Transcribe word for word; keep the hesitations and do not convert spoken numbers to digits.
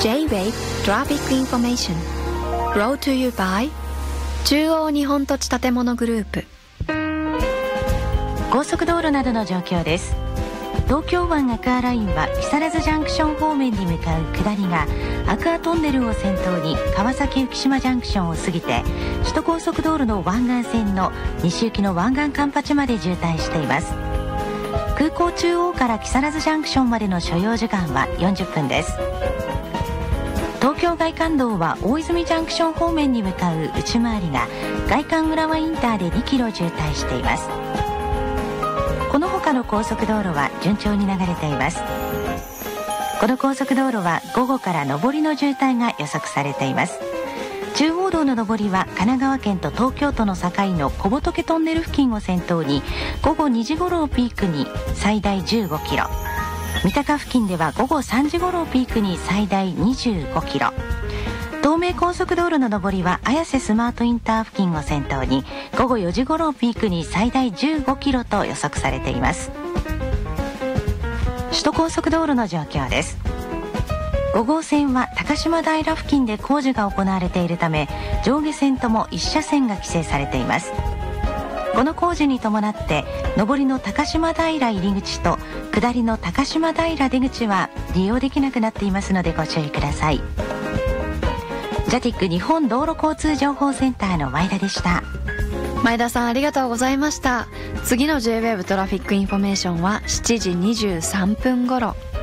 J-ウェイブ Traffic Information Brought to you by 中央日本土地建物グループ。 高速道路などの状況です。東京湾アクアラインは木更津ジャンクション方面に向かう下りがアクアトンネルを先頭に川崎浮島ジャンクションを過ぎて首都高速道路の湾岸線の西行きの湾岸環八まで渋滞しています。空港中央から木更津ジャンクションまでの所要時間はよんじゅっぷんです。東京外環道は大泉ジャンクション方面に向かう内回りが外環浦和インターでにキロ渋滞しています。この他の高速道路は順調に流れています。この高速道路は午後から上りの渋滞が予測されています。中央道の上りは神奈川県と東京都の境の小仏トンネル付近を先頭に午後にじ頃をピークに最大じゅうごキロ、三鷹付近では午後さんじ頃をピークに最大にじゅうごキロ、東名高速道路の上りは綾瀬スマートインター付近を先頭に午後よじ頃をピークに最大じゅうごキロと予測されています。首都高速道路の状況です。ご号線は高島平付近で工事が行われているため上下線ともいち車線が規制されています。この工事に伴って上りの高島平入り口と下りの高島平出口は利用できなくなっていますのでご注意ください。ジャティック日本道路交通情報センターの前田でした。 前田さんありがとうございました。次の J-ウェイブ トラフィックインフォメーションはしちじにじゅうさんぷん頃。